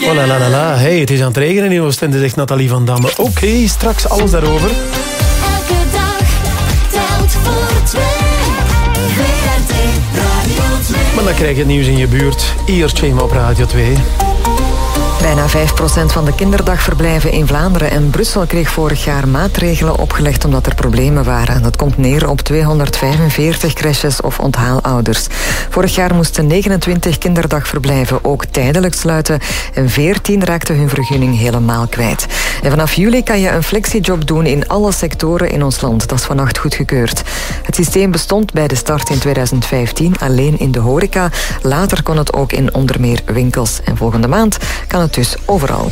Oh la la la la. Hey, het is aan het regenen in Oostende, zegt Nathalie van Damme. Oké, straks alles daarover. Elke dag telt voor twee. WRT Radio 2. Maar dan krijg je het nieuws in je buurt. Hier Tjema op Radio 2. Bijna 5% van de kinderdagverblijven in Vlaanderen en Brussel kreeg vorig jaar maatregelen opgelegd omdat er problemen waren. Dat komt neer op 245 crèches of onthaalouders. Vorig jaar moesten 29 kinderdagverblijven ook tijdelijk sluiten en 14 raakten hun vergunning helemaal kwijt. En vanaf juli kan je een flexiejob doen in alle sectoren in ons land. Dat is vannacht goedgekeurd. Het systeem bestond bij de start in 2015 alleen in de horeca. Later kon het ook in onder meer winkels. En volgende maand kan het dus overal.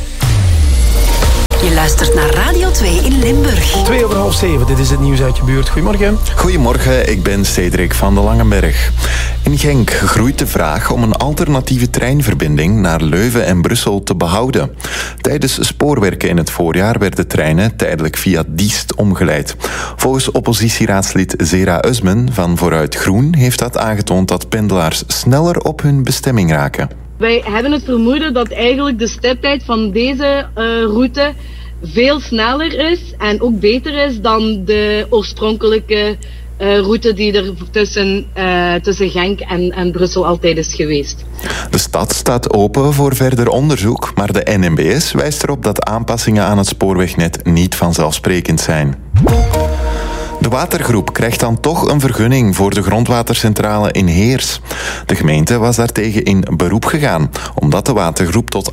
Je luistert naar Radio 2 in Limburg. 6:02, dit is het nieuws uit je buurt. Goedemorgen. Goedemorgen, ik ben Cedric van de Langenberg. In Genk groeit de vraag om een alternatieve treinverbinding naar Leuven en Brussel te behouden. Tijdens spoorwerken in het voorjaar werden treinen tijdelijk via Diest omgeleid. Volgens oppositieraadslid Zera Usmen van Vooruit Groen heeft dat aangetoond dat pendelaars sneller op hun bestemming raken. Wij hebben het vermoeden dat eigenlijk de stiptijd van deze route veel sneller is en ook beter is dan de oorspronkelijke route die er tussen Genk en Brussel altijd is geweest. De stad staat open voor verder onderzoek, maar de NMBS wijst erop dat aanpassingen aan het spoorwegnet niet vanzelfsprekend zijn. De watergroep krijgt dan toch een vergunning voor de grondwatercentrale in Heers. De gemeente was daartegen in beroep gegaan, omdat de watergroep tot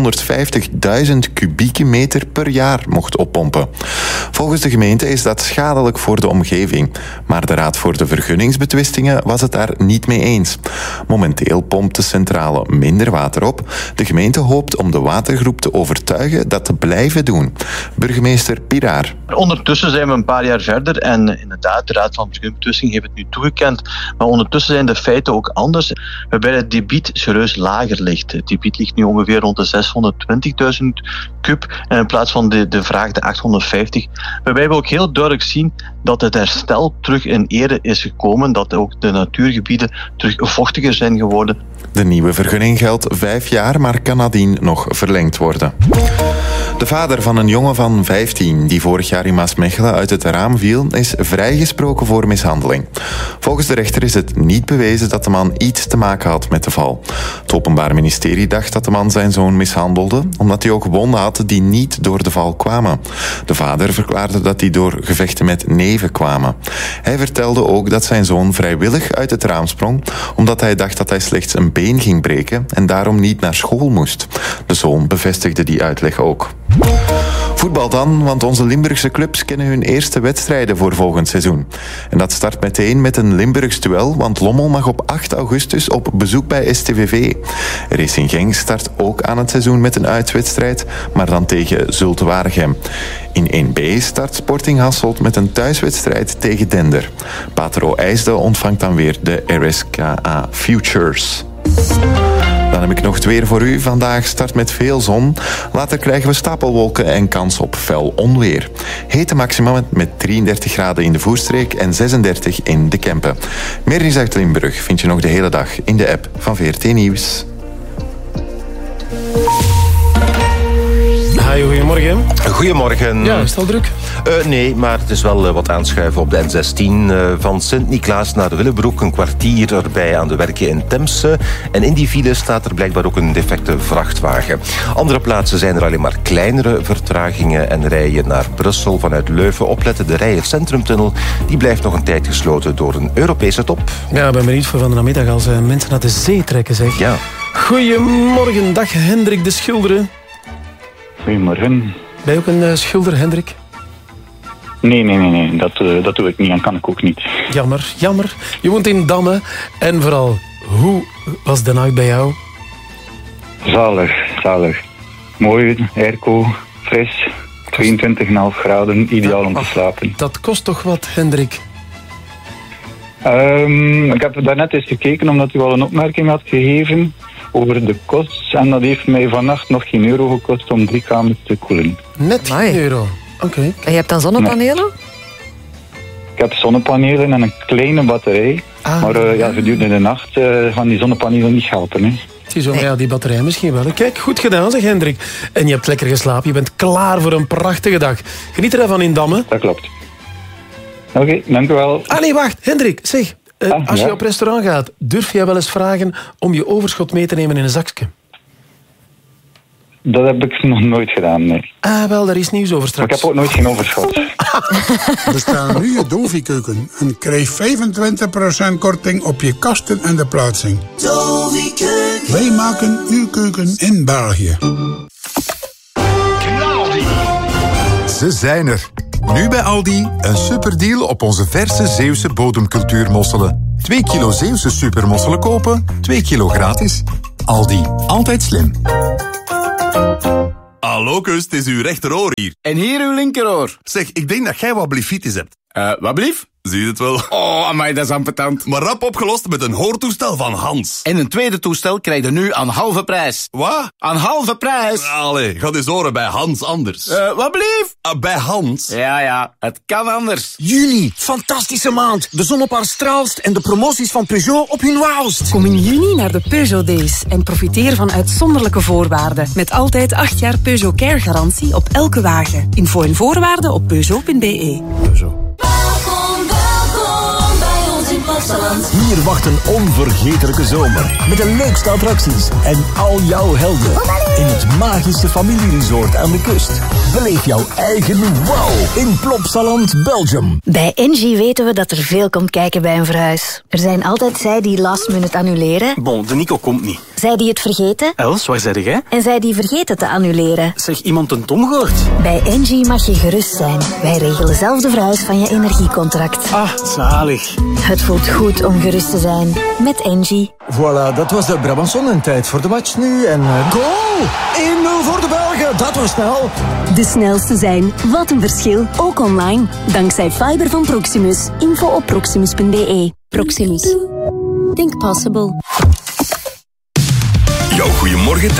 850.000 kubieke meter per jaar mocht oppompen. Volgens de gemeente is dat schadelijk voor de omgeving, maar de Raad voor de Vergunningsbetwistingen was het daar niet mee eens. Momenteel pompt de centrale minder water op. De gemeente hoopt om de watergroep te overtuigen dat te blijven doen. Burgemeester Piraar. Ondertussen zijn we een paar jaar verder en inderdaad, de Raad van Vergunningsbetwisting heeft het nu toegekend. Maar ondertussen zijn de feiten ook anders, waarbij het debiet serieus lager ligt. Het debiet ligt nu ongeveer rond de 620.000 kub en in plaats van de vraagde 850. Waarbij we ook heel duidelijk zien dat het herstel terug in ere is gekomen, dat ook de natuurgebieden terug vochtiger zijn geworden. De nieuwe vergunning geldt 5 jaar, maar kan nadien nog verlengd worden. De vader van een jongen van 15 die vorig jaar in Maasmechelen uit het raam viel, is vrijgesproken voor mishandeling. Volgens de rechter is het niet bewezen dat de man iets te maken had met de val. Het Openbaar Ministerie dacht dat de man zijn zoon mishandelde, omdat hij ook wonden had die niet door de val kwamen. De vader verklaarde dat die door gevechten met neven kwamen. Hij vertelde ook dat zijn zoon vrijwillig uit het raam sprong, omdat hij dacht dat hij slechts een been ging breken en daarom niet naar school moest. De zoon bevestigde die uitleg ook. Voetbal dan, want onze Limburgse clubs kennen hun eerste wedstrijden voor volgend seizoen. En dat start meteen met een Limburgs duel, want Lommel mag op 8 augustus op bezoek bij STVV. Racing Genk start ook aan het seizoen met een uitwedstrijd, maar dan tegen Zulte Waregem. In 1B start Sporting Hasselt met een thuiswedstrijd tegen Dender. Patro IJsde ontvangt dan weer de RSKA Futures. Dan heb ik nog het weer voor u. Vandaag start met veel zon. Later krijgen we stapelwolken en kans op fel onweer. Hete maxima met 33 graden in de Voerstreek en 36 in de Kempen. Meer in Zuid-Limburg vind je nog de hele dag in de app van VRT Nieuws. Hi, goedemorgen. Goedemorgen. Ja, is het al druk? Nee, maar het is wel wat aanschuiven op de N16 van Sint-Niklaas naar Willebroek. Een kwartier erbij aan de werken in Temse. En in die file staat er blijkbaar ook een defecte vrachtwagen. Andere plaatsen zijn er alleen maar kleinere vertragingen. En rij je naar Brussel vanuit Leuven, opletten, de Reijer Centrumtunnel, die blijft nog een tijd gesloten door een Europese top. Ja, ik ben benieuwd voor van de namiddag als mensen naar de zee trekken, zeg. Ja. Goedemorgen, dag Hendrik de Schilderen. Goedemorgen. Ben je ook een schilder, Hendrik? Nee. Dat doe ik niet en kan ik ook niet. Jammer. Je woont in Damme. En vooral, hoe was de nacht bij jou? Zalig. Mooi, airco, fris, 22,5 graden, ideaal om te slapen. Dat kost toch wat, Hendrik? Ik heb daarnet eens gekeken omdat u al een opmerking had gegeven over de kost. En dat heeft mij vannacht nog geen euro gekost om 3 kamers te koelen. Net €1. Oké. En je hebt dan zonnepanelen? Ik heb zonnepanelen en een kleine batterij. Maar gedurende de nacht gaan die zonnepanelen niet helpen. Hè. je zo. Ja, die batterij misschien wel. Kijk, goed gedaan zeg, Hendrik. En je hebt lekker geslapen. Je bent klaar voor een prachtige dag. Geniet er even in Damme. Dat klopt. Oké, dank u wel. Ah nee, wacht. Hendrik, zeg. Als je ja? op restaurant gaat, durf jij wel eens vragen om je overschot mee te nemen in een zakje? Dat heb ik nog nooit gedaan, nee. Ah, wel, daar is nieuws over straks. Maar ik heb ook nooit geen overschot. Bestel nu je Dovi-keuken en krijg 25% korting op je kasten en de plaatsing. Dovi-keuken. Wij maken uw keuken in België. Ze zijn er. Nu bij Aldi een superdeal op onze verse Zeeuwse bodemcultuurmosselen. 2 kilo Zeeuwse supermosselen kopen, 2 kilo gratis. Aldi, altijd slim. Hallo kus, het is uw rechteroor hier. En hier uw linkeroor. Zeg, ik denk dat jij wat blifitis hebt. Wat blief? Zie je het wel? Oh, amai, dat is ambetant. Maar rap opgelost met een hoortoestel van Hans. En een tweede toestel krijg je nu aan halve prijs. Wat? Aan halve prijs? Allee, ga eens horen bij Hans anders. Wat blief? Bij Hans? Ja, het kan anders. Juni, fantastische maand. De zon op haar straalst en de promoties van Peugeot op hun wauwst. Kom in juni naar de Peugeot Days en profiteer van uitzonderlijke voorwaarden. Met altijd 8 jaar Peugeot Care garantie op elke wagen. Info en voorwaarden op Peugeot.be. Hier wacht een onvergetelijke zomer. Met de leukste attracties en al jouw helden. In het magische familieresort aan de kust. Beleef jouw eigen wow in Plopsaland, Belgium. Bij Engie weten we dat er veel komt kijken bij een verhuis. Er zijn altijd zij die last minute annuleren. Bon, de Nico komt niet. Zij die het vergeten. Els, waar zei jij? En zij die vergeten te annuleren. Zeg, iemand een tom gehoord? Bij Engie mag je gerust zijn. Wij regelen zelf de verhuis van je energiecontract. Ah, zalig. Het voelt goed om gerust te zijn. Met Engie. Voilà, dat was de Brabanson en tijd voor de match nu. En goal! 1-0 voor de Belgen, dat was snel. De snelste zijn, wat een verschil, ook online. Dankzij fiber van Proximus. Info op proximus.be. Proximus. Think possible. Jouw goeiemorgen